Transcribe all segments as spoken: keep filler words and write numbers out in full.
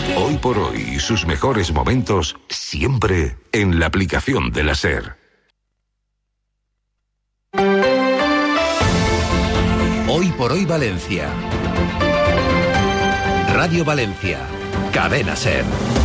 Hoy por hoy y sus mejores momentos siempre en la aplicación de la SER. Hoy por hoy Valencia. Radio Valencia. Cadena SER.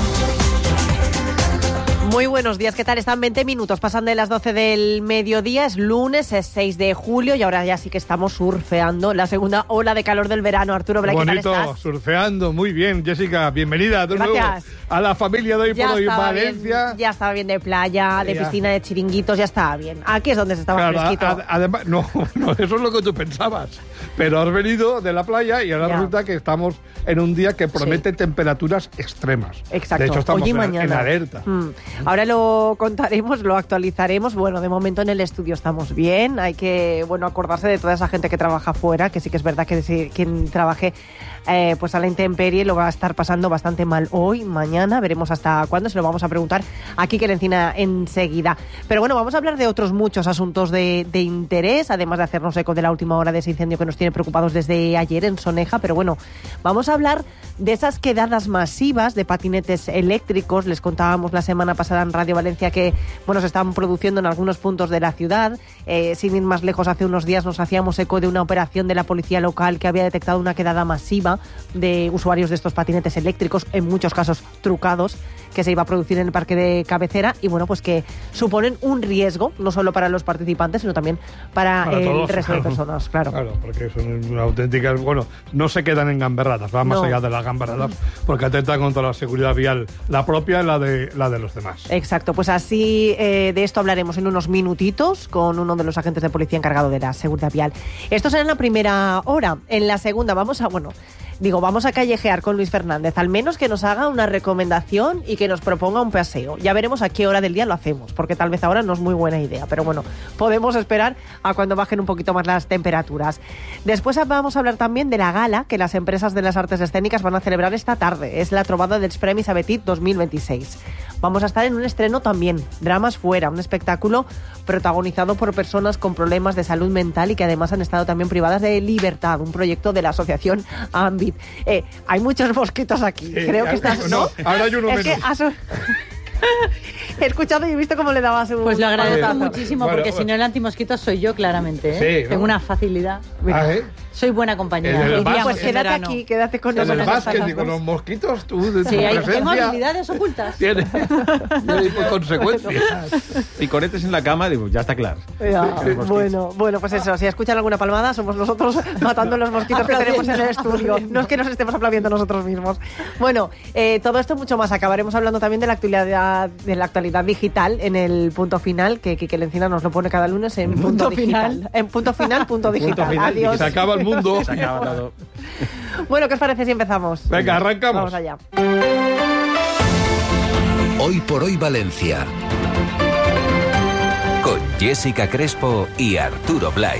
Muy buenos días, ¿qué tal? Están veinte minutos, pasan de las doce del mediodía, es lunes, es seis de julio y ahora ya sí que estamos surfeando la segunda ola de calor del verano. Arturo Blay, ¿qué tal estás? Bonito, surfeando, muy bien, Jessica, bienvenida de nuevo Gracias. a la familia de Hoy Ya por Hoy estaba Valencia. bien, ya estaba bien de playa, de Ya. piscina, de chiringuitos, ya estaba bien. Aquí es donde se estaba Claro, fresquito. a- además, no, no, eso es lo que tú pensabas, pero has venido de la playa y ahora Ya. resulta que estamos en un día que promete Sí. temperaturas extremas. Exacto, De hecho, estamos hoy y en, mañana. en alerta. Mm. Ahora lo contaremos, lo actualizaremos. Bueno, de momento en el estudio estamos bien. Hay que, bueno, acordarse de toda esa gente que trabaja fuera, que sí que es verdad que si, quien trabaje eh, pues a la intemperie lo va a estar pasando bastante mal hoy, mañana. Veremos hasta cuándo, se lo vamos a preguntar aquí que le encina enseguida. Pero bueno, vamos a hablar de otros muchos asuntos de, de interés, además de hacernos eco de la última hora de ese incendio que nos tiene preocupados desde ayer en Soneja. Pero bueno, vamos a hablar de esas quedadas masivas de patinetes eléctricos. Les contábamos la semana pasada en Radio Valencia que bueno, se están produciendo en algunos puntos de la ciudad. Eh, sin ir más lejos, hace unos días nos hacíamos eco de una operación de la policía local que había detectado una quedada masiva de usuarios de estos patinetes eléctricos, en muchos casos trucados, que se iba a producir en el parque de cabecera y bueno, pues que suponen un riesgo, no solo para los participantes, sino también para, Para el todos, resto claro. de personas, claro. Claro, porque son una auténticas, bueno, no se quedan en gamberradas, van más No. allá de las gamberradas, porque atentan contra la seguridad vial, la propia y la de, la de los demás. Exacto, pues así eh, de esto hablaremos en unos minutitos con uno de los agentes de policía encargado de la seguridad vial. Esto será en la primera hora. En la segunda vamos a, bueno, digo, vamos a callejear con Luis Fernández, al menos que nos haga una recomendación y que nos proponga un paseo. Ya veremos a qué hora del día lo hacemos, porque tal vez ahora no es muy buena idea, pero bueno, podemos esperar a cuando bajen un poquito más las temperaturas. Después vamos a hablar también de la gala que las empresas de las artes escénicas van a celebrar esta tarde. Es la trobada dels Premis Abetit dos mil veintiséis. Vamos a estar en un estreno también, Dramas Fuera, un espectáculo protagonizado por personas con problemas de salud mental y que además han estado también privadas de libertad, un proyecto de la asociación Ambit. Eh, hay muchos mosquitos aquí, Sí, creo ya- que estás... no, ahora hay uno es menos. que has- he escuchado y he visto cómo le dabas un... Pues lo agradezco manotazo. muchísimo, Bueno, porque bueno. si no el antimosquito soy yo, claramente, ¿eh? Sí, ¿no? Tengo una facilidad. Ah, ¿eh? Soy buena compañía. En el diríamos, básquet. Pues en quédate verano. aquí, quédate con En el nosotros. básquet hasta y con las los mosquitos, tú, de Sí, tu hay, tengo presencia, habilidades ocultas. tiene, tiene por consecuencias. Y conetes en la cama, digo, ya está claro. Ya, Los bueno, bueno, pues eso, si escuchan alguna palmada, somos nosotros matando los mosquitos que tenemos en el estudio. No es que nos estemos aplaudiendo nosotros mismos. Bueno, eh, todo esto mucho más. Acabaremos hablando también de la actualidad, de la actualidad digital en el punto final, que Quique Lencina nos lo pone cada lunes en punto, Punto digital. final. En punto final, punto digital. Punto final, Adiós. Se acaba el mundo. Se acaba todo. Bueno, ¿qué os parece si empezamos? Venga, arrancamos. Vamos allá. Hoy por hoy Valencia. Con Jessica Crespo y Arturo Blay.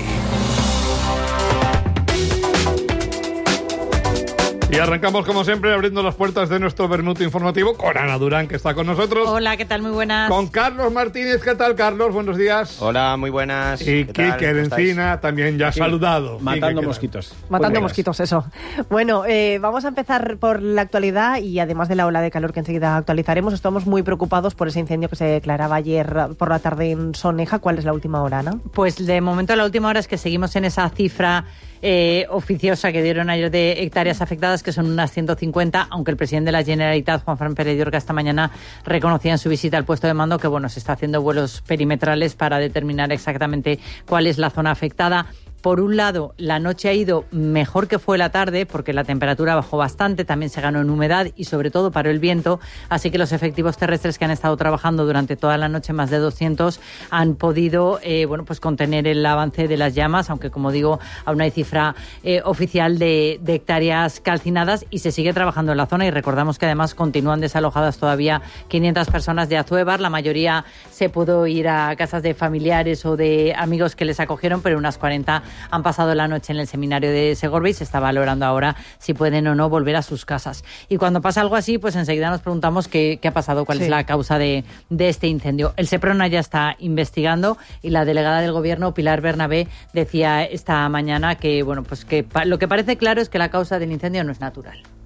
Y arrancamos, como siempre, abriendo las puertas de nuestro vermut informativo con Ana Durán, que está con nosotros. Hola, ¿qué tal? Muy buenas. Con Carlos Martínez. ¿Qué tal, Carlos? Buenos días. Hola, muy buenas. Y ¿Qué tal? Quique ¿Cómo estáis? Encina también ya ha saludado. Quique, Matando ¿qué tal? mosquitos. Matando Buenas. mosquitos, eso. Bueno, eh, vamos a empezar por la actualidad y además de la ola de calor que enseguida actualizaremos, estamos muy preocupados por ese incendio que se declaraba ayer por la tarde en Soneja. ¿Cuál es la última hora, Ana? Pues de momento la última hora es que seguimos en esa cifra eh, oficiosa que dieron ayer de hectáreas afectadas, que son unas ciento cincuenta, aunque el presidente de la Generalitat, Juan Fran Pérez Llorca, esta mañana reconocía en su visita al puesto de mando que bueno, se está haciendo vuelos perimetrales para determinar exactamente cuál es la zona afectada. Por un lado, la noche ha ido mejor que fue la tarde, porque la temperatura bajó bastante, también se ganó en humedad y sobre todo paró el viento, así que los efectivos terrestres que han estado trabajando durante toda la noche, más de doscientos, han podido eh, bueno, pues contener el avance de las llamas, aunque como digo, aún no hay cifra eh, oficial de, de hectáreas calcinadas y se sigue trabajando en la zona y recordamos que además continúan desalojadas todavía quinientas personas de Azuebar, la mayoría se pudo ir a casas de familiares o de amigos que les acogieron, pero unas cuarenta han pasado la noche en el seminario de Segorbe y se está valorando ahora si pueden o no volver a sus casas. Y cuando pasa algo así, pues enseguida nos preguntamos qué, qué ha pasado, cuál Sí. es la causa de, de este incendio. El Seprona ya está investigando y la delegada del Gobierno, Pilar Bernabé, decía esta mañana que, bueno, pues que pa- lo que parece claro es que la causa del incendio no es natural.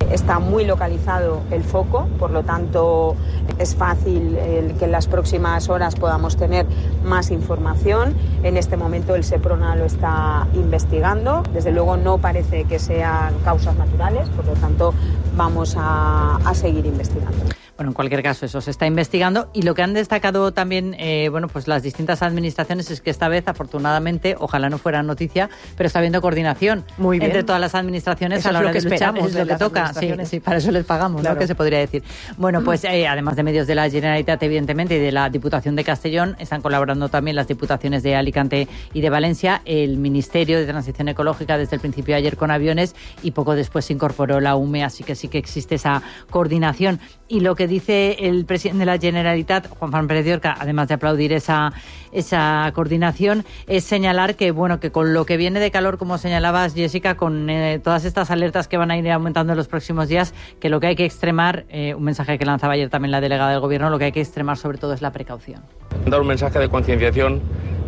está muy localizado el foco, por lo tanto es fácil el que en las próximas horas podamos tener más información. En este momento el SEPRONA lo está investigando, desde luego no parece que sean causas naturales, por lo tanto vamos a, a seguir investigando. Bueno, en cualquier caso, eso se está investigando y lo que han destacado también, eh, bueno, pues las distintas administraciones es que esta vez, afortunadamente, ojalá no fuera noticia, pero está habiendo coordinación Muy bien. entre todas las administraciones Eso a la es hora lo que de luchar, esperamos es de lo que las toca, sí, administraciones. sí, para eso les pagamos, Claro. ¿no? Que se podría decir. Bueno, pues eh, además de medios de la Generalitat, evidentemente, y de la Diputación de Castellón, están colaborando también las diputaciones de Alicante y de Valencia, el Ministerio de Transición Ecológica desde el principio de ayer con aviones y poco después se incorporó la U M E, así que sí que existe esa coordinación. Y lo que dice el presidente de la Generalitat, Juan Fran Pérez de Orca, además de aplaudir esa, esa coordinación, es señalar que, bueno, que con lo que viene de calor, como señalabas, Jessica, con eh, todas estas alertas que van a ir aumentando en los próximos días, que lo que hay que extremar, eh, un mensaje que lanzaba ayer también la delegada del Gobierno, lo que hay que extremar sobre todo es la precaución. Dar un mensaje de concienciación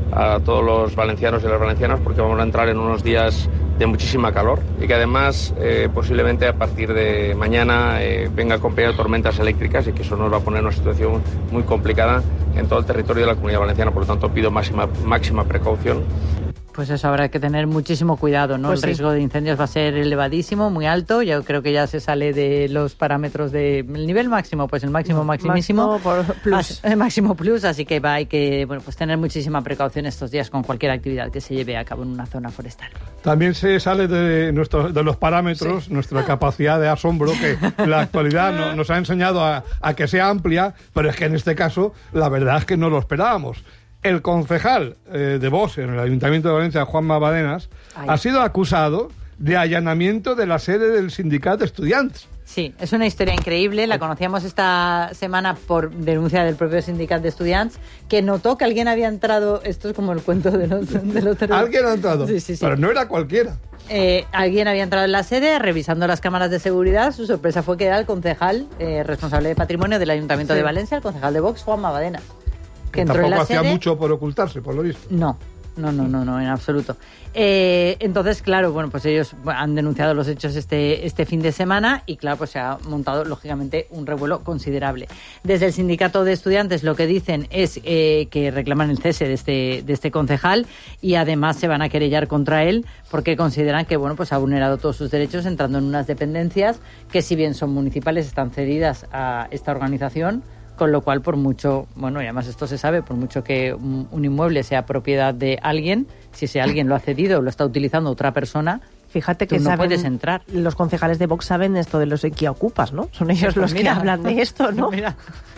a todos los valencianos y las valencianas porque vamos a entrar en unos días de muchísima calor y que además eh, posiblemente a partir de mañana eh, venga acompañado de tormentas eléctricas y que eso nos va a poner en una situación muy complicada en todo el territorio de la Comunidad Valenciana. Por lo tanto, pido máxima, máxima precaución. Pues eso, habrá que tener muchísimo cuidado, ¿no? Pues el sí. riesgo de incendios va a ser elevadísimo, muy alto. Yo creo que ya se sale de los parámetros de el nivel máximo, pues el máximo maximísimo. Máximo por plus. El máximo plus, así que va, hay que bueno, pues tener muchísima precaución estos días con cualquier actividad que se lleve a cabo en una zona forestal. También se sale de, nuestro, de los parámetros, sí. nuestra capacidad de asombro, que la actualidad no, nos ha enseñado a, a que sea amplia, pero es que en este caso la verdad es que no lo esperábamos. El concejal eh, de Vox en el Ayuntamiento de Valencia, Juanma Badenas, Ay. ha sido acusado de allanamiento de la sede del sindicato de estudiantes. Sí, es una historia increíble. La conocíamos esta semana por denuncia del propio sindicato de estudiantes, que notó que alguien había entrado. Esto es como el cuento de los, de los terroristas. Alguien ha entrado, sí, sí, sí. Pero no era cualquiera. Eh, alguien había entrado en la sede, revisando las cámaras de seguridad. Su sorpresa fue que era el concejal eh, responsable de patrimonio del Ayuntamiento sí. de Valencia, el concejal de Vox, Juanma Badenas. Que, que tampoco hacía sede. mucho por ocultarse, por lo visto. No, no, no, no, no en absoluto. Eh, entonces, claro, bueno, pues ellos han denunciado los hechos este, este fin de semana y, claro, pues se ha montado, lógicamente, un revuelo considerable. Desde el sindicato de estudiantes lo que dicen es eh, que reclaman el cese de este, de este concejal y, además, se van a querellar contra él porque consideran que, bueno, pues ha vulnerado todos sus derechos entrando en unas dependencias que, si bien son municipales, están cedidas a esta organización. Con lo cual, por mucho, bueno, y además esto se sabe, por mucho que un, un inmueble sea propiedad de alguien, si ese alguien lo ha cedido o lo está utilizando otra persona, fíjate que tú no saben, puedes entrar. Los concejales de Vox saben esto de los equiocupas, ¿no? Son ellos pues los mira, que hablan de esto, ¿no? Mira.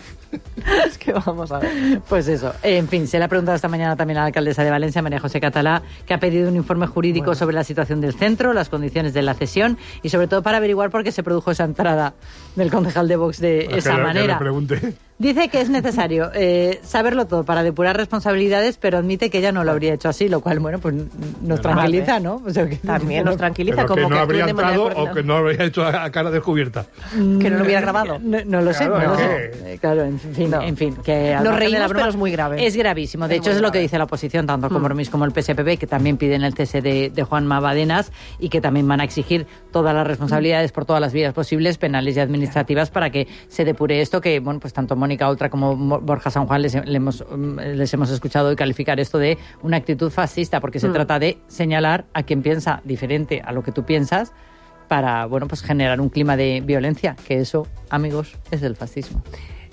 Es que vamos a ver. Pues eso. En fin, se le ha preguntado esta mañana también a la alcaldesa de Valencia, María José Catalá, que ha pedido un informe jurídico bueno. sobre la situación del centro, las condiciones de la cesión y sobre todo para averiguar por qué se produjo esa entrada del concejal de Vox de para esa que manera. Que le pregunte. Dice que es necesario eh, saberlo todo para depurar responsabilidades, pero admite que ella no lo habría hecho así, lo cual, bueno, pues nos tranquiliza, ¿no? O sea, que también nos tranquiliza. Pero como que no que habría entrado o que no lo habría hecho a cara descubierta. Que no lo hubiera grabado. No, no lo sé, claro, no lo que... sé. Claro, en fin, no. en fin. Que nos reímos, broma, pero es muy grave. Es gravísimo. De es hecho, es grave. lo que dice la oposición, tanto como Compromís mm. como el P S P B, que también piden el cese de, de Juanma Badenas y que también van a exigir todas las responsabilidades mm. por todas las vías posibles, penales y administrativas, para que se depure esto, que, bueno, pues tanto Mónica Oltra como Borja San Juan les, les, hemos, les hemos escuchado hoy calificar esto de una actitud fascista, porque se mm. trata de señalar a quien piensa diferente a lo que tú piensas para, bueno, pues generar un clima de violencia, que eso, amigos, es el fascismo.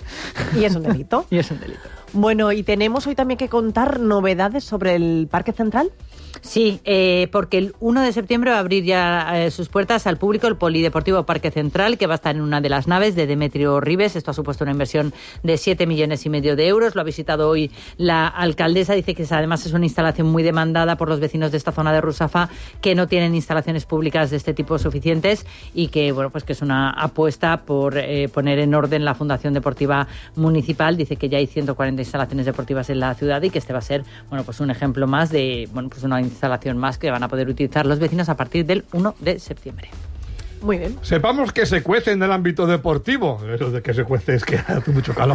Y es un delito. y es un delito. Bueno, y tenemos hoy también que contar novedades sobre el Parque Central. Sí, eh, porque el uno de septiembre va a abrir ya eh, sus puertas al público el Polideportivo Parque Central, que va a estar en una de las naves de Demetrio Ribes. Esto ha supuesto una inversión de siete millones y medio de euros. Lo ha visitado hoy la alcaldesa. Dice que además es una instalación muy demandada por los vecinos de esta zona de Rusafa, que no tienen instalaciones públicas de este tipo suficientes y que, bueno, pues que es una apuesta por eh, poner en orden la Fundación Deportiva Municipal. Dice que ya hay ciento cuarenta instalaciones deportivas en la ciudad y que este va a ser, bueno, pues un ejemplo más de, bueno, pues una instalación más que van a poder utilizar los vecinos a partir del uno de septiembre. Muy bien. Sepamos que se cuece en el ámbito deportivo. Eso de que se cuece es que hace mucho calor.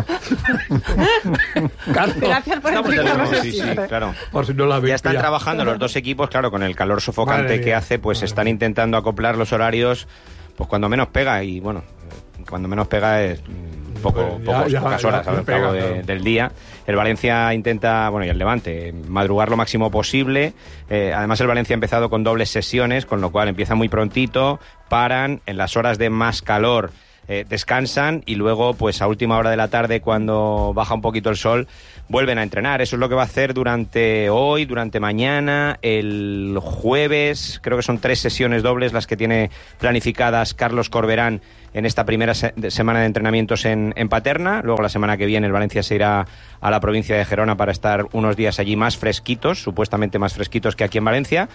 Carlos. Gracias por explicarnos. Sí, sí, claro. Por si no la ya están ya. trabajando los dos equipos, claro, con el calor sofocante que hace, pues están intentando acoplar los horarios pues cuando menos pega, y bueno, cuando menos pega es poco, ya, pocos, ya, pocas ya, horas ya al pega, cabo de, claro. del día. El Valencia intenta, bueno, y el Levante, madrugar lo máximo posible. Eh, además, el Valencia ha empezado con dobles sesiones, con lo cual empieza muy prontito, paran, en las horas de más calor eh, descansan, y luego, pues a última hora de la tarde, cuando baja un poquito el sol, vuelven a entrenar. Eso es lo que va a hacer durante hoy, durante mañana, el jueves. Creo que son tres sesiones dobles las que tiene planificadas Carlos Corberán en esta primera se- de semana de entrenamientos en, en Paterna. Luego la semana que viene el Valencia se irá a la provincia de Gerona para estar unos días allí más fresquitos, supuestamente más fresquitos que aquí en Valencia.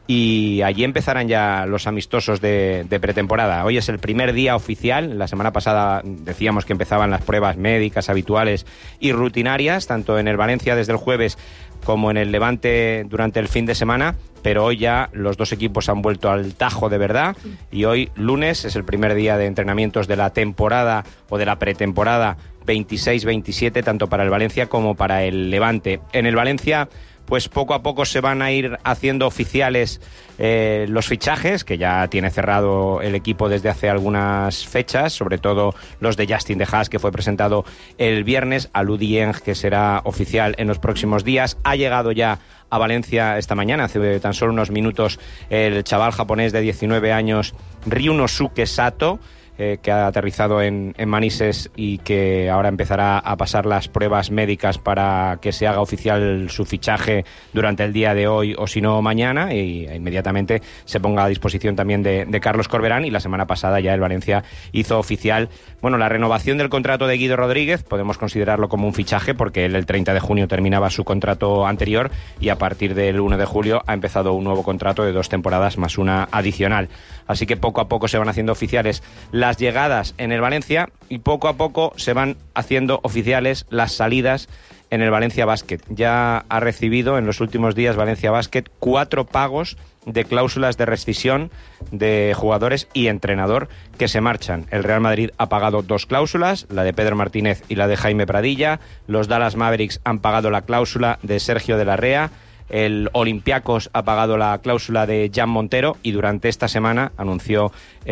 Y allí empezarán ya los amistosos de, de pretemporada. Hoy es el primer día oficial. La semana pasada decíamos que empezaban las pruebas médicas habituales y rutinarias, tanto en el Valencia desde el jueves como en el Levante durante el fin de semana, pero hoy ya los dos equipos han vuelto al tajo de verdad, y hoy, lunes, es el primer día de entrenamientos de la temporada o de la pretemporada veintiséis veintisiete, tanto para el Valencia como para el Levante. En el Valencia, pues poco a poco se van a ir haciendo oficiales eh, los fichajes, que ya tiene cerrado el equipo desde hace algunas fechas, sobre todo los de Justin De Haas, que fue presentado el viernes, a Lu Dieng, que será oficial en los próximos días. Ha llegado ya a Valencia esta mañana, hace tan solo unos minutos, el chaval japonés de diecinueve años, Ryunosuke Sato, Eh, que ha aterrizado en, en Manises y que ahora empezará a pasar las pruebas médicas para que se haga oficial su fichaje durante el día de hoy, o si no mañana, y inmediatamente se ponga a disposición también de, de Carlos Corberán. Y la semana pasada ya el Valencia hizo oficial, bueno, la renovación del contrato de Guido Rodríguez. Podemos considerarlo como un fichaje porque él el treinta de junio terminaba su contrato anterior, y a partir del uno de julio ha empezado un nuevo contrato de dos temporadas más una adicional. Así que poco a poco se van haciendo oficiales las llegadas en el Valencia, y poco a poco se van haciendo oficiales las salidas en el Valencia Basket. Ya ha recibido en los últimos días Valencia Basket cuatro pagos de cláusulas de rescisión de jugadores y entrenador que se marchan. El Real Madrid ha pagado dos cláusulas, la de Pedro Martínez y la de Jaime Pradilla. Los Dallas Mavericks han pagado la cláusula de Sergio de la Rea. El Olympiacos ha pagado la cláusula de Jan Montero, y durante esta semana anunció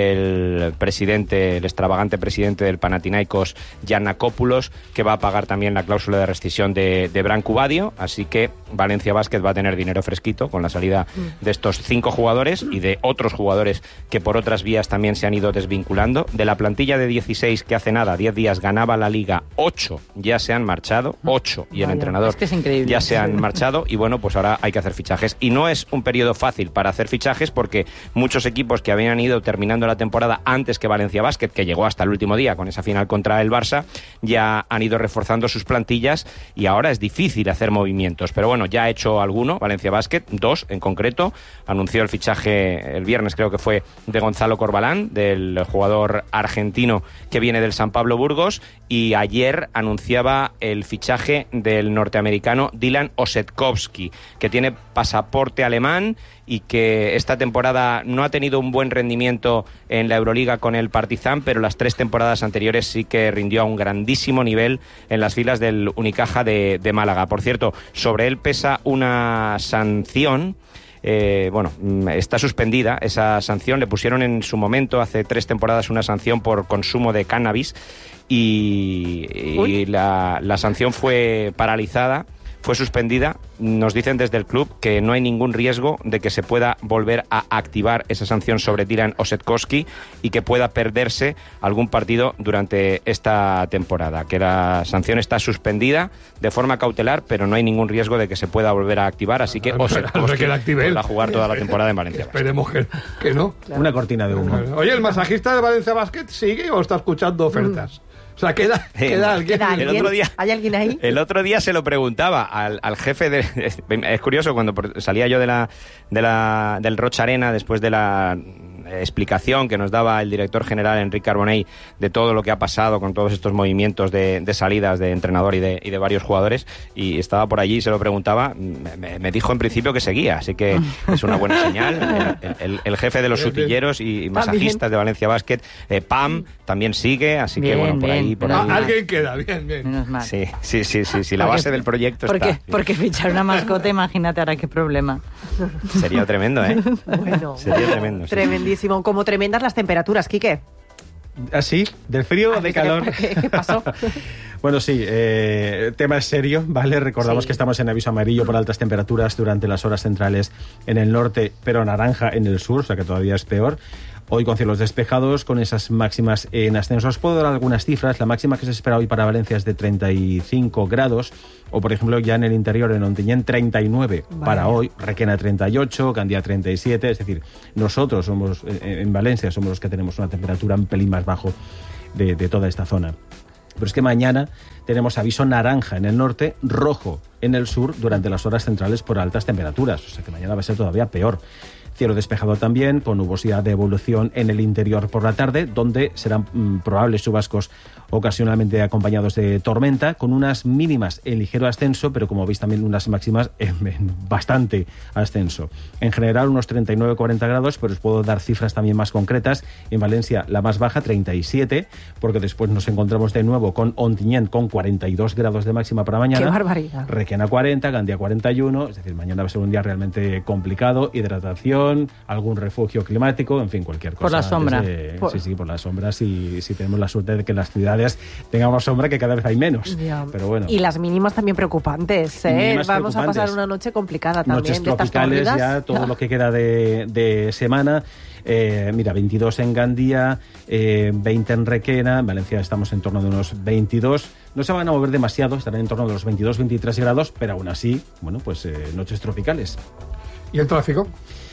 el presidente, el extravagante presidente del Panathinaikos, Giannakopoulos, que va a pagar también la cláusula de rescisión de, de Branco Badio. Así que Valencia Basket va a tener dinero fresquito con la salida de estos cinco jugadores y de otros jugadores que por otras vías también se han ido desvinculando. De la plantilla de dieciséis que hace nada, diez días, ganaba la Liga, ocho ya se han marchado, ocho, y el Vaya, entrenador es que es increíble. ya se han marchado, y bueno, pues ahora hay que hacer fichajes. Y no es un periodo fácil para hacer fichajes, porque muchos equipos que habían ido terminando la temporada antes que Valencia Basket, que llegó hasta el último día con esa final contra el Barça, ya han ido reforzando sus plantillas, y ahora es difícil hacer movimientos. Pero bueno, ya ha hecho alguno Valencia Basket, dos en concreto. Anunció el fichaje el viernes, creo que fue, de Gonzalo Corbalán, del jugador argentino que viene del San Pablo Burgos, y ayer anunciaba el fichaje del norteamericano Dylan Osetkowski, que tiene pasaporte alemán y que esta temporada no ha tenido un buen rendimiento en la Euroliga con el Partizan, pero las tres temporadas anteriores sí que rindió a un grandísimo nivel en las filas del Unicaja de, de Málaga. Por cierto, sobre él pesa una sanción. Eh, bueno, está suspendida esa sanción. Le pusieron en su momento, hace tres temporadas, una sanción por consumo de cannabis, y, y la, la sanción fue paralizada, fue suspendida. Nos dicen desde el club que no hay ningún riesgo de que se pueda volver a activar esa sanción sobre Dylan Osetkowski y que pueda perderse algún partido durante esta temporada. Que la sanción está suspendida de forma cautelar, pero no hay ningún riesgo de que se pueda volver a activar. Así que Osetkowski podrá jugar toda la temporada en Valencia. Esperemos que, que no. Claro. Una cortina de humo. Oye, ¿el masajista de Valencia Basket sigue o está escuchando ofertas? Mm. O sea, queda, queda alguien. ¿Queda alguien? El otro día, ¿Hay alguien ahí? El otro día se lo preguntaba al, al jefe de... Es curioso, cuando salía yo de la, de la, del Rocha Arena, después de la explicación que nos daba el director general Enrique Carbonell de todo lo que ha pasado con todos estos movimientos de, de salidas de entrenador y de, y de varios jugadores, y estaba por allí y se lo preguntaba, me, me dijo en principio que seguía, así que es una buena señal. El, el, el jefe de los sutilleros y masajistas de Valencia Basket, eh, Pam, también sigue, así bien, que bueno, por bien, ahí... Por Ah, ahí. alguien queda, bien, bien. Menos mal. Sí, sí, sí, sí, sí, la base del proyecto porque, está. Porque fichar una mascota, imagínate ahora qué problema. Sería tremendo, ¿eh? Bueno, Sería tremendo. Sí. Tremendísimo. Como tremendas las temperaturas, Quique. ¿Así? ¿Del frío o de calor? ¿Qué, qué pasó? Bueno, sí, eh, tema es serio, ¿vale? Recordamos Sí. que estamos en aviso amarillo por altas temperaturas durante las horas centrales en el norte, pero naranja en el sur, o sea que todavía es peor. Hoy con cielos despejados, con esas máximas en ascenso. Os puedo dar algunas cifras. La máxima que se espera hoy para Valencia es de treinta y cinco grados, o por ejemplo ya en el interior, en Ontinyent, treinta y nueve Vale. para hoy, Requena treinta y ocho, Gandía treinta y siete, es decir, nosotros somos, eh, en Valencia somos los que tenemos una temperatura un pelín más bajo de, de toda esta zona. Pero es que mañana tenemos aviso naranja en el norte, rojo en el sur durante las horas centrales por altas temperaturas. O sea que mañana va a ser todavía peor. Cielo despejado también, con nubosidad de evolución en el interior por la tarde, donde serán mmm, probables chubascos ocasionalmente acompañados de tormenta, con unas mínimas en ligero ascenso, pero como veis también unas máximas en, en bastante ascenso. En general unos treinta y nueve cuarenta grados, pero os puedo dar cifras también más concretas. En Valencia la más baja, treinta y siete, porque después nos encontramos de nuevo con Ontinyent con cuarenta y dos grados de máxima para mañana. ¡Qué barbaridad! Requena cuarenta, Gandía cuarenta y uno, es decir, mañana va a ser un día realmente complicado, hidratación, algún refugio climático, en fin, cualquier cosa. Por la sombra. De, por... Sí, sí, por la sombra, si, si tenemos la suerte de que las ciudades tengamos sombra, que cada vez hay menos. Ya. Pero bueno. Y las mínimas también preocupantes, ¿eh? Mínimas Vamos preocupantes. a pasar una noche complicada también. Noches de estas tropicales corridas. ya, todo lo que queda de, de semana. Eh, mira, veintidós en Gandía, eh, veinte en Requena, en Valencia estamos en torno de unos veintidós. No se van a mover demasiado, estarán en torno de los veintidós veintitrés grados, pero aún así, bueno, pues eh, noches tropicales. ¿Y el tráfico?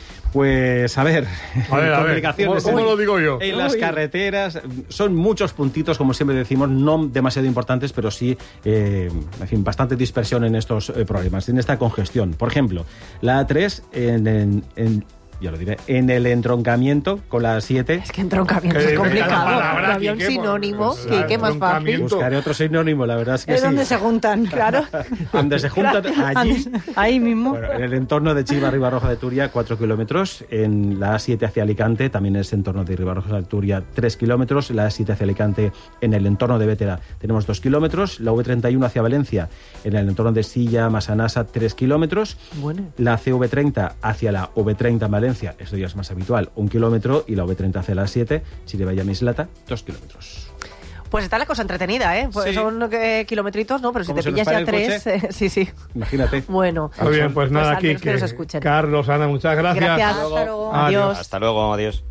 Pues a ver, A ver, a ver, complicaciones ¿cómo, cómo lo digo yo? en las Uy. carreteras. Son muchos puntitos, como siempre decimos, no demasiado importantes, pero sí, eh, en fin, bastante dispersión en estos eh, problemas, en esta congestión. Por ejemplo, la A tres en, en, en ya lo diré, en el entroncamiento con la siete. Es que entroncamiento Que es me da la complicado. palabra, No había un Quique, sinónimo, pues, Quique, más fácil. entroncamiento. Buscaré otro sinónimo, la verdad es que Es sí. donde se juntan. Claro. Donde se juntan allí. Ahí mismo. Bueno, en el entorno de Chiva, Ribarroja de Turia, cuatro kilómetros. En la A siete hacia Alicante, también es entorno de Ribarroja de Turia, tres kilómetros. La A siete hacia Alicante, en el entorno de Bétera, tenemos dos kilómetros. La V treinta y uno hacia Valencia, en el entorno de Silla, Masanasa, tres kilómetros. Bueno. La C V treinta hacia la V treinta en Valencia, esto ya es más habitual, un kilómetro. Y la V treinta hacia la siete, Chirivella Mislata, dos kilómetros. Pues está la cosa entretenida, ¿eh? Pues Sí. son eh, kilometritos, ¿no? Pero si Como te se nos pillas para ya el tres, coche. eh, sí, sí. Imagínate. Bueno. Muy bien, pues nada, al aquí. menos que nos escuchen. Carlos, Ana, muchas gracias. Gracias. Hasta luego. Adiós. Adiós. Hasta luego, adiós.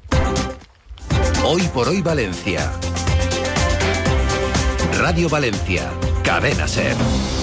Hoy por hoy Valencia. Radio Valencia. Cadena SER.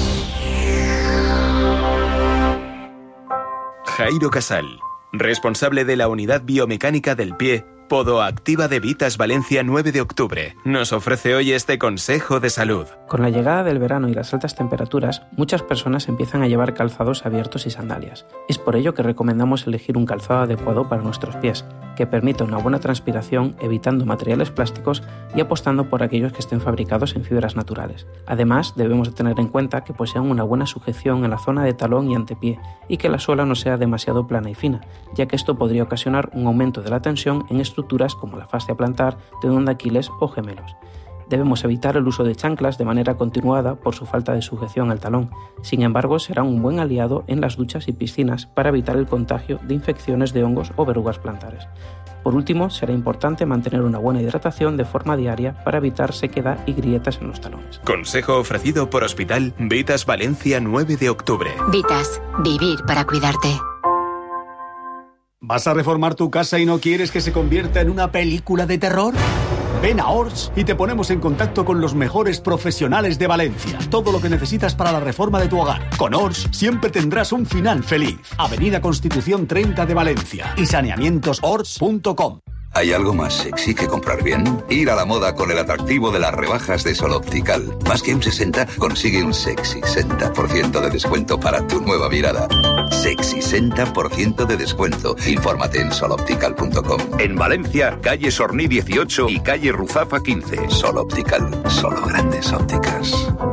Jairo Casal, responsable de la unidad biomecánica del pie, Podoactiva de Vitas Valencia nueve de octubre, nos ofrece hoy este consejo de salud. Con la llegada del verano y las altas temperaturas, muchas personas empiezan a llevar calzados abiertos y sandalias. Es por ello que recomendamos elegir un calzado adecuado para nuestros pies, que permita una buena transpiración, evitando materiales plásticos y apostando por aquellos que estén fabricados en fibras naturales. Además, debemos tener en cuenta que posean una buena sujeción en la zona de talón y antepié, y que la suela no sea demasiado plana y fina, ya que esto podría ocasionar un aumento de la tensión en estructuras como la fascia plantar, tendón de Aquiles o gemelos. Debemos evitar el uso de chanclas de manera continuada por su falta de sujeción al talón. Sin embargo, será un buen aliado en las duchas y piscinas para evitar el contagio de infecciones de hongos o verrugas plantares. Por último, será importante mantener una buena hidratación de forma diaria para evitar sequedad y grietas en los talones. Consejo ofrecido por Hospital Vitas Valencia nueve de octubre. Vitas, vivir para cuidarte. ¿Vas a reformar tu casa y no quieres que se convierta en una película de terror? Ven a Ors y te ponemos en contacto con los mejores profesionales de Valencia. Todo lo que necesitas para la reforma de tu hogar. Con Ors siempre tendrás un final feliz. Avenida Constitución treinta de Valencia y saneamientos ors punto com. ¿Hay algo más sexy que comprar bien? Ir a la moda con el atractivo de las rebajas de Sol Optical. Más que un sesenta, consigue un sexy sesenta por ciento de descuento para tu nueva mirada. Sexy sesenta por ciento de descuento. Infórmate en sol optical punto com. En Valencia, calle Sorní dieciocho y calle Ruzafa quince. Sol Optical, solo grandes ópticas.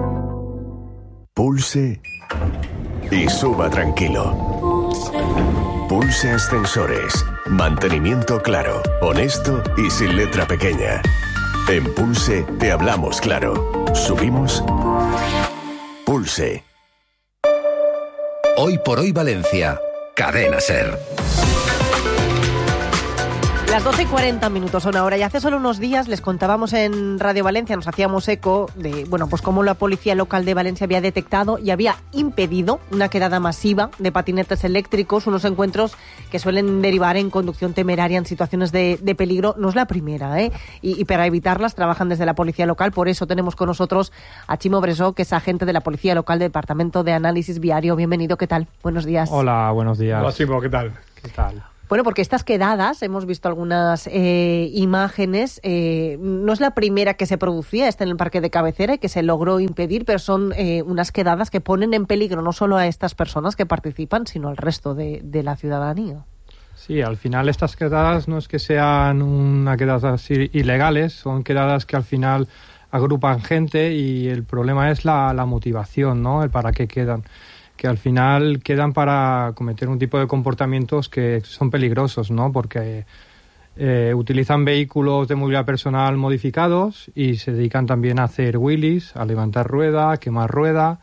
Pulse y suba tranquilo. Pulse Ascensores. Mantenimiento claro, honesto y sin letra pequeña. En Pulse te hablamos claro. Subimos. Pulse. Hoy por hoy Valencia. Cadena SER. Las doce y cuarenta minutos son ahora, y hace solo unos días les contábamos en Radio Valencia, nos hacíamos eco de, bueno, pues cómo la policía local de Valencia había detectado y había impedido una quedada masiva de patinetes eléctricos, unos encuentros que suelen derivar en conducción temeraria en situaciones de, de peligro. No es la primera, ¿eh? Y, y para evitarlas trabajan desde la policía local. Por eso tenemos con nosotros a Chimo Bresó, que es agente de la policía local del Departamento de Análisis Viario. Bienvenido, ¿qué tal? Buenos días. Hola, buenos días. Hola, Chimo, ¿qué tal? ¿Qué tal? Bueno, porque estas quedadas, hemos visto algunas eh, imágenes, eh, no es la primera que se producía, está en el parque de cabecera y que se logró impedir, pero son eh, unas quedadas que ponen en peligro no solo a estas personas que participan, sino al resto de, de la ciudadanía. Sí, al final estas quedadas no es que sean una quedadas ilegales, son quedadas que al final agrupan gente y el problema es la, la motivación, ¿no? El para qué quedan. Que al final quedan para cometer un tipo de comportamientos que son peligrosos, ¿no? Porque eh, utilizan vehículos de movilidad personal modificados y se dedican también a hacer wheelies, a levantar rueda, a quemar rueda.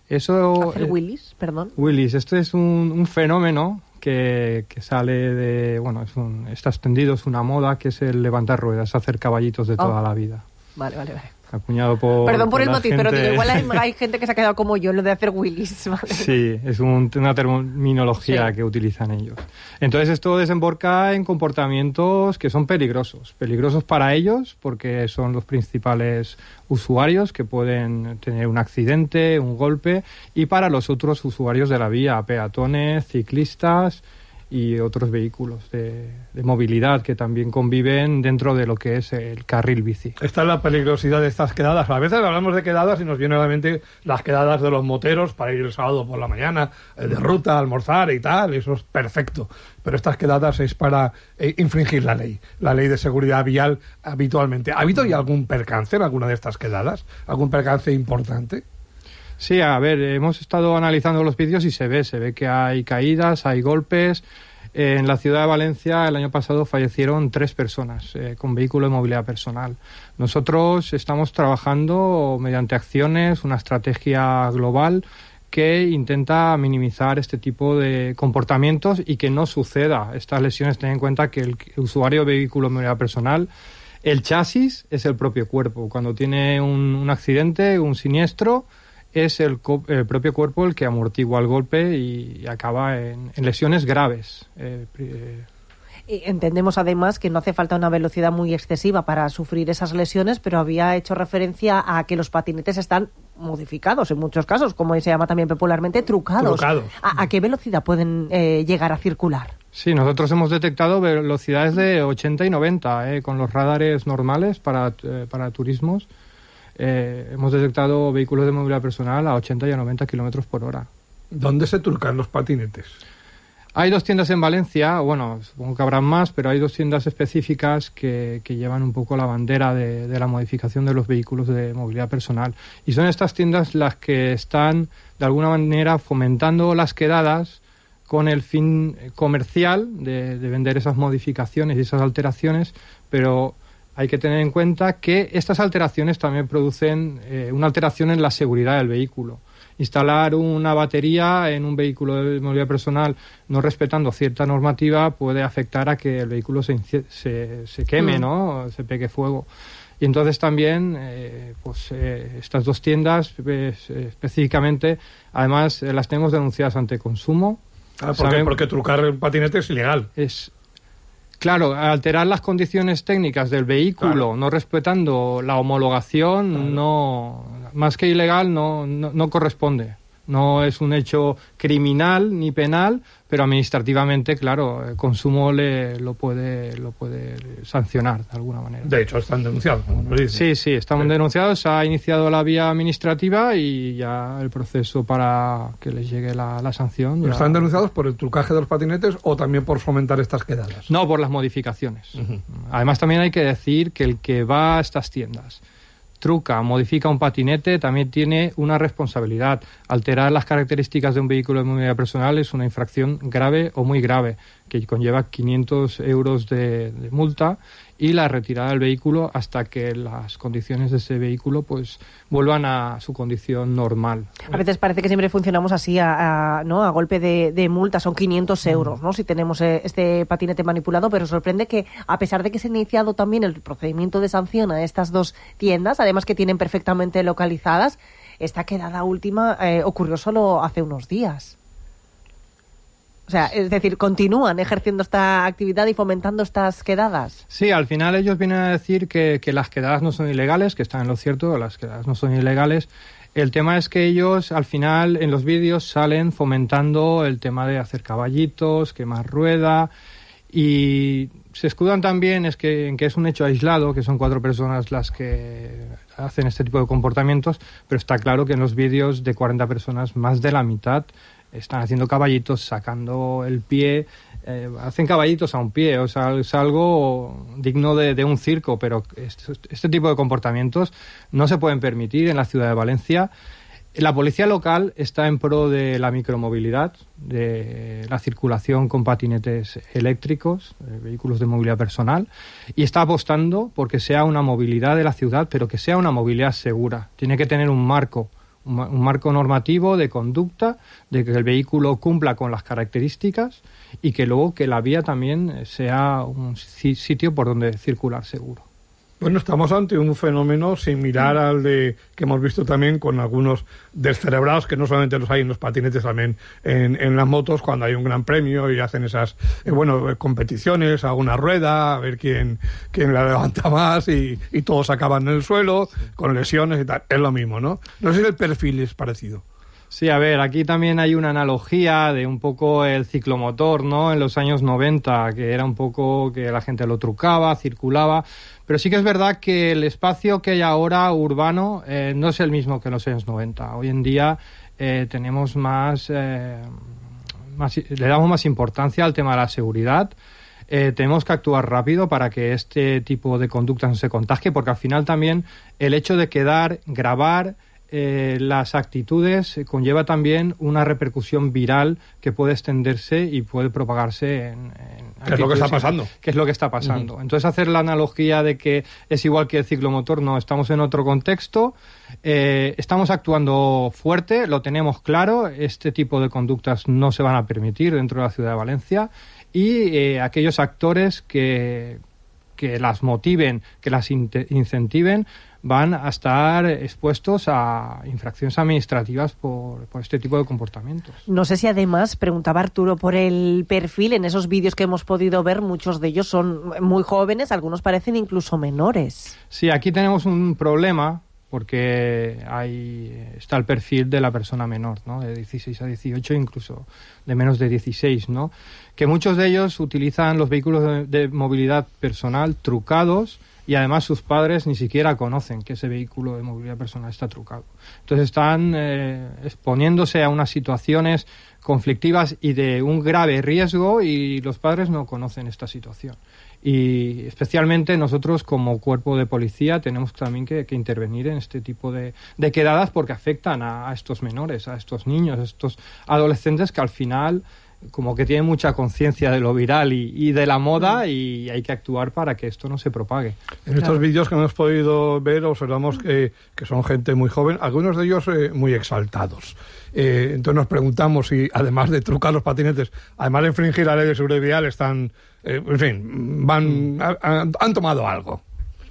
Eso, ¿Hacer eh, wheelies? Perdón. Wheelies. Este es un, un fenómeno que, que sale de... Bueno, es un, está extendido, es una moda, que es el levantar ruedas, hacer caballitos de toda oh. la vida. Vale, vale, vale. Acuñado por... Perdón por, por el motivo, gente... pero digo, igual hay, hay gente que se ha quedado como yo en lo de hacer wheelies, ¿vale? Sí, es un, una terminología sí. que utilizan ellos. Entonces esto desemboca en comportamientos que son peligrosos. Peligrosos para ellos porque son los principales usuarios que pueden tener un accidente, un golpe, y para los otros usuarios de la vía, peatones, ciclistas y otros vehículos de, de movilidad que también conviven dentro de lo que es el carril bici. Esta es la peligrosidad de estas quedadas. A veces hablamos de quedadas y nos viene a la mente las quedadas de los moteros para ir el sábado por la mañana, eh, de ruta, almorzar y tal, eso es perfecto. Pero estas quedadas es para eh, infringir la ley, la ley de seguridad vial habitualmente. ¿Ha habido ya algún percance en alguna de estas quedadas? ¿Algún percance importante? Sí, a ver, hemos estado analizando los vídeos y se ve, se ve que hay caídas, hay golpes. Eh, en la ciudad de Valencia el año pasado fallecieron tres personas eh, con vehículo de movilidad personal. Nosotros estamos trabajando mediante acciones, una estrategia global que intenta minimizar este tipo de comportamientos y que no suceda estas lesiones. Ten en cuenta que el usuario de vehículo de movilidad personal, el chasis es el propio cuerpo. Cuando tiene un, un accidente, un siniestro, es el, co- el propio cuerpo el que amortigua el golpe y, y acaba en, en lesiones graves. Eh, eh. Entendemos además que no hace falta una velocidad muy excesiva para sufrir esas lesiones, pero había hecho referencia a que los patinetes están modificados en muchos casos, como se llama también popularmente, trucados. trucados. ¿A, a qué velocidad pueden eh, llegar a circular? Sí, nosotros hemos detectado velocidades de ochenta y noventa eh, con los radares normales para, eh, para turismos. Eh, hemos detectado vehículos de movilidad personal a ochenta y a noventa kilómetros por hora. ¿Dónde se trucan los patinetes? Hay dos tiendas en Valencia, bueno, supongo que habrán más, pero hay dos tiendas específicas que, que llevan un poco la bandera de, de la modificación de los vehículos de movilidad personal. Y son estas tiendas las que están, de alguna manera, fomentando las quedadas con el fin comercial de, de vender esas modificaciones y esas alteraciones, pero hay que tener en cuenta que estas alteraciones también producen eh, una alteración en la seguridad del vehículo. Instalar una batería en un vehículo de movilidad personal no respetando cierta normativa puede afectar a que el vehículo se, se, se queme, mm. ¿no? Se pegue fuego. Y entonces también, eh, pues eh, estas dos tiendas eh, específicamente, además eh, las tenemos denunciadas ante consumo. Ah, ¿por qué? Porque trucar un patinete es ilegal. Es Claro, alterar las condiciones técnicas del vehículo, claro, no respetando la homologación, claro, no, más que ilegal, no, no, no corresponde. No es un hecho criminal ni penal, pero administrativamente, claro, el consumo le, lo puede lo puede sancionar de alguna manera. De hecho, están denunciados, como nos dice. Sí, sí, están sí. denunciados. Se ha iniciado la vía administrativa y ya el proceso para que les llegue la, la sanción. Ya... ¿Están denunciados por el trucaje de los patinetes o también por fomentar estas quedadas? No, por las modificaciones. Uh-huh. Además, también hay que decir que el que va a estas tiendas, truca, modifica un patinete, también tiene una responsabilidad. Alterar las características de un vehículo de movilidad personal es una infracción grave o muy grave, que conlleva quinientos euros de, de multa y la retirada del vehículo hasta que las condiciones de ese vehículo pues vuelvan a su condición normal. A veces parece que siempre funcionamos así, a, a, ¿no? a golpe de, de multa, son quinientos euros, ¿no? Si tenemos eh, este patinete manipulado, pero sorprende que a pesar de que se ha iniciado también el procedimiento de sanción a estas dos tiendas, además que tienen perfectamente localizadas, esta quedada última eh, ocurrió solo hace unos días. O sea, es decir, continúan ejerciendo esta actividad y fomentando estas quedadas. Sí, al final ellos vienen a decir que, que las quedadas no son ilegales, que están en lo cierto, las quedadas no son ilegales. El tema es que ellos, al final, en los vídeos salen fomentando el tema de hacer caballitos, quemar rueda, y se escudan también es que, en que es un hecho aislado, que son cuatro personas las que hacen este tipo de comportamientos, pero está claro que en los vídeos de cuarenta personas, más de la mitad están haciendo caballitos, sacando el pie, eh, hacen caballitos a un pie, o sea, es algo digno de, de un circo, pero este, este tipo de comportamientos no se pueden permitir en la ciudad de Valencia. La policía local está en pro de la micromovilidad, de la circulación con patinetes eléctricos, eh, vehículos de movilidad personal, y está apostando porque sea una movilidad de la ciudad, pero que sea una movilidad segura. Tiene que tener un marco. un marco normativo de conducta, de que el vehículo cumpla con las características y que luego que la vía también sea un sitio por donde circular seguro. Bueno, estamos ante un fenómeno similar al de que hemos visto también con algunos descerebrados, que no solamente los hay en los patinetes, también en, en las motos, cuando hay un gran premio y hacen esas eh, bueno competiciones, a una rueda, a ver quién, quién la levanta más y, y todos acaban en el suelo, sí, con lesiones y tal. Es lo mismo, ¿no? No sé si el perfil es parecido. Sí, a ver, aquí también hay una analogía de un poco el ciclomotor, ¿no? En los años noventa, que era un poco que la gente lo trucaba, circulaba, pero sí que es verdad que el espacio que hay ahora urbano eh, no es el mismo que en los años noventa. Hoy en día eh, tenemos más, eh, más, le damos más importancia al tema de la seguridad. Eh, tenemos que actuar rápido para que este tipo de conducta no se contagie, porque al final también el hecho de quedar, grabar, Eh, las actitudes eh, conlleva también una repercusión viral que puede extenderse y puede propagarse en, en ¿Qué es lo que está pasando? ¿Qué es lo que está pasando? Uh-huh. Entonces, hacer la analogía de que es igual que el ciclomotor, no, estamos en otro contexto, eh, estamos actuando fuerte, lo tenemos claro, este tipo de conductas no se van a permitir dentro de la ciudad de Valencia, y eh, aquellos actores que, que las motiven, que las in- incentiven, van a estar expuestos a infracciones administrativas por, por este tipo de comportamientos. No sé si además, preguntaba Arturo por el perfil, en esos vídeos que hemos podido ver, muchos de ellos son muy jóvenes, algunos parecen incluso menores. Sí, aquí tenemos un problema porque hay, está el perfil de la persona menor, ¿no? De dieciséis a dieciocho, incluso de menos de dieciséis, ¿no? Que muchos de ellos utilizan los vehículos de, de movilidad personal trucados, y además sus padres ni siquiera conocen que ese vehículo de movilidad personal está trucado. Entonces están eh, exponiéndose a unas situaciones conflictivas y de un grave riesgo, y los padres no conocen esta situación. Y especialmente nosotros como cuerpo de policía tenemos también que, que intervenir en este tipo de, de quedadas, porque afectan a, a estos menores, a estos niños, a estos adolescentes que al final como que tienen mucha conciencia de lo viral y, y de la moda, y hay que actuar para que esto no se propague. En estos claro. vídeos que hemos podido ver observamos que, que son gente muy joven, algunos de ellos eh, muy exaltados. Eh, entonces nos preguntamos si, además de trucar los patinetes, además de infringir la ley de seguridad vial, están, eh, en fin, van, mm. ha, han tomado algo.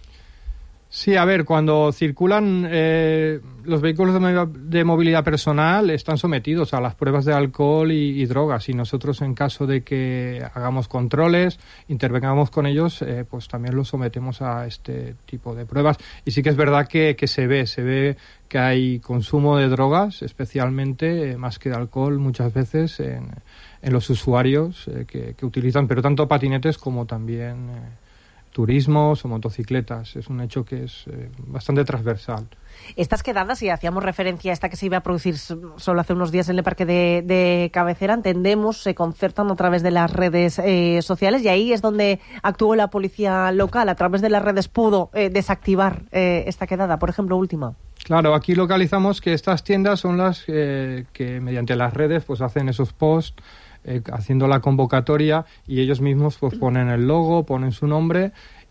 Sí, a ver, cuando circulan eh, los vehículos de, de movilidad personal están sometidos a las pruebas de alcohol y, y drogas, y nosotros, en caso de que hagamos controles, intervengamos con ellos, eh, pues también los sometemos a este tipo de pruebas. Y sí que es verdad que, que se ve, se ve que hay consumo de drogas, especialmente, eh, más que de alcohol muchas veces, en, en los usuarios eh, que, que utilizan, pero tanto patinetes como también Eh, turismos o motocicletas. Es un hecho que es eh, bastante transversal. Estas quedadas, y hacíamos referencia a esta que se iba a producir solo hace unos días en el parque de, de Cabecera, entendemos, se concertan a través de las redes eh, sociales, y ahí es donde actuó la policía local. A través de las redes pudo eh, desactivar eh, esta quedada, por ejemplo, última. Claro, aquí localizamos que estas tiendas son las eh, que mediante las redes pues hacen esos posts, Eh, haciendo la convocatoria, y ellos mismos pues ponen el logo, ponen su nombre,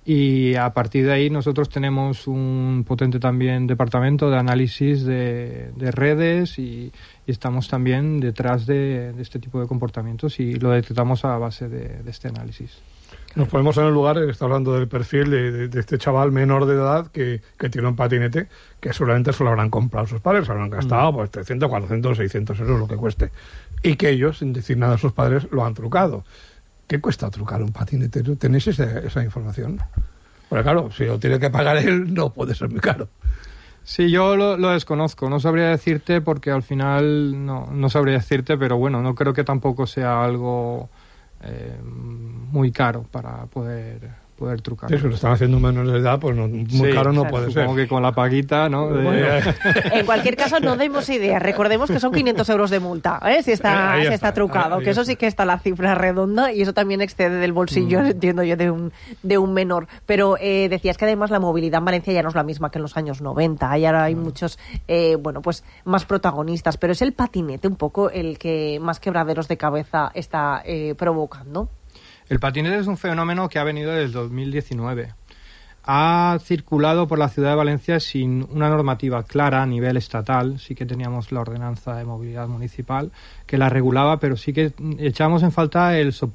Y a partir de ahí nosotros tenemos un potente también departamento de análisis de, de redes y, y estamos también detrás de, de este tipo de comportamientos y lo detectamos a base de, de este análisis. Nos ponemos en el lugar, está hablando del perfil de, de, de este chaval menor de edad que, que tiene un patinete que seguramente se lo habrán comprado sus padres, se lo habrán gastado pues trescientos, cuatrocientos, seiscientos euros, lo que cueste. Y que ellos, sin decir nada a sus padres, lo han trucado. ¿Qué cuesta trucar un patinete? ¿Tenéis esa, esa información? Porque claro, si lo tiene que pagar él, no puede ser muy caro. Sí, yo lo, lo desconozco, no sabría decirte porque al final no, no sabría decirte, pero bueno, no creo que tampoco sea algo eh, muy caro para poder... poder trucar. Sí, si lo están haciendo menores de edad, pues no, muy sí, caro no claro, puede supongo ser. Supongo que con la paguita, ¿no? De... Bueno, en cualquier caso, no demos idea. Recordemos que son quinientos euros de multa, ¿eh? Si está, ahí si está, está trucado. Ahí, ahí que eso está. Sí que está la cifra redonda y eso también excede del bolsillo, mm. entiendo yo, de un, de un menor. Pero eh, decías que además la movilidad en Valencia ya no es la misma que en los años noventa. Y ahora hay mm. muchos, eh, bueno, pues más protagonistas. Pero es el patinete un poco el que más quebraderos de cabeza está eh, provocando. El patinete es un fenómeno que ha venido desde el dos mil diecinueve. Ha circulado por la ciudad de Valencia sin una normativa clara a nivel estatal. Sí que teníamos la ordenanza de movilidad municipal que la regulaba, pero sí que echamos en falta el soporte